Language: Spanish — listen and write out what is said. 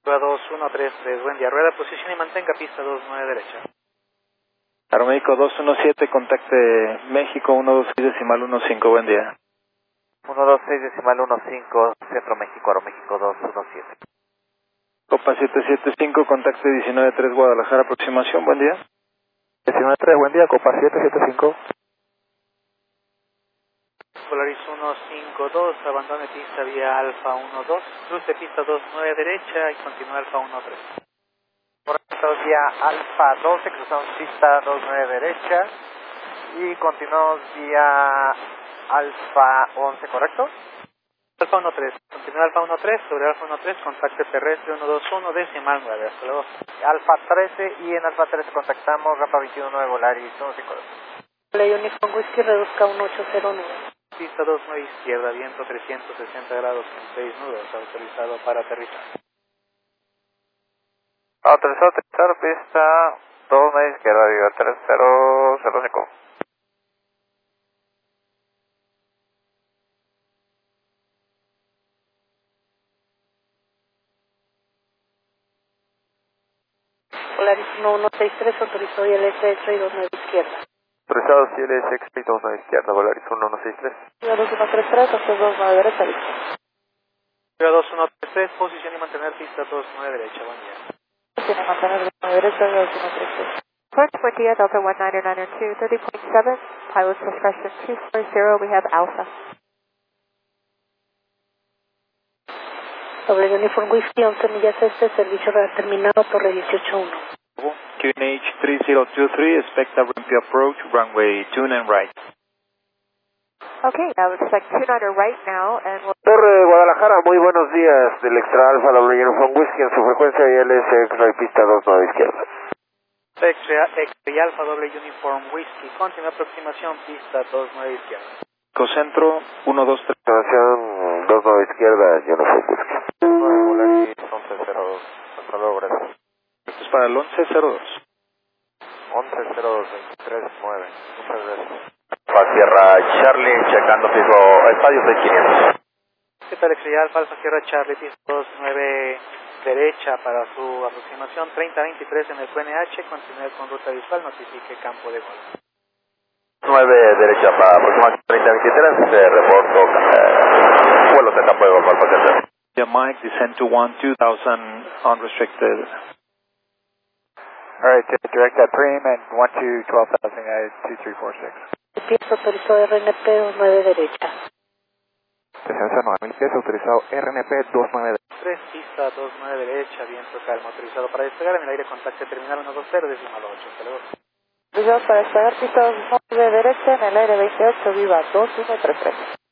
Rueda 2133, buen día. Rueda, posición y mantenga pista 29 derecha. Aeroméxico 217, contacte México 126.15, buen día. 126.15, Centro México, Aeroméxico 217. Copa 775, contacte 19.3 Guadalajara, aproximación, buen día. 19.3, buen día, Copa 775. Polaris 152, abandone pista vía Alfa 12, cruce pista 29 derecha y continúa Alfa 13. Correcto, vía Alfa 12, cruzamos pista 29 derecha y continuamos vía Alfa 11, ¿correcto? Alfa 13, continúa Alfa 13, sobre Alfa 13, contacte terrestre 121, decimal 9, hasta luego. Alfa 13 y en Alfa 13 contactamos Rampa 21 Volaris 152. Play Uniform Whiskey, reduzca 1809. Pista 29 izquierda, viento 360 grados con 6 nudos, autorizado para aterrizar. Autorizado a aterrizar, pista 29 izquierda, digo 3005. Polaris 1163, autorizado y LS 629 izquierda. Autorizado CLS 629 izquierda, Volaris 1163. Rueda 2133, 29 derecha, listo. Rueda 2133, posición y mantener pista 29 derecha, buen día. Tiene mantener 29 derecha, rueda 2133. Correct, buen día, Delta 1992, 30.7, pilot discretion 240, we have Alpha. Doble Uniform Whiskey, 11 millas este, servicio terminado, torre 181. QNH 3023, expect a rampy approach, runway 29 right. Okay, I would expect 29 right now, and we'll... Torre de Guadalajara, muy buenos días, del Extra Alfa W Uniform Whiskey en su frecuencia ILS X-Ray pista 29 izquierda. X-Ray Alfa doble Uniform Whiskey, continúa aproximación pista 29 izquierda. Cocentro 123. Aproximación 29 izquierda, Uniform Whiskey. Volaris 1102, hasta luego, gracias. Esto es para el 1102. 1102, 23.9, muchas gracias. Alfa Sierra Charlie, checando piso, estadio 6500. ¿Qué tal, X-Ray Alfa, Alfa Sierra Charlie, pista 29 derecha para su aproximación 3023 en el QNH, continúe con ruta visual, notifique campo de gol. 9 derecha para aproximación 3023, reporto vuelos de campo de gol para el paciente. Yeah, Mike, descend to 2000 unrestricted. Alright, direct that Preem and 12,000 United 2346. Pieza autorizado RNP 29 derecha. Descenso a 9000 pies, autorizado RNP 29 3, pista 29 derecha, viento calmo, autorizado para despegar en el aire, contacte terminal 120, decimal 8, hasta luego. Autorizado para despegar pista 29 derecha en el aire 28, viva 2133.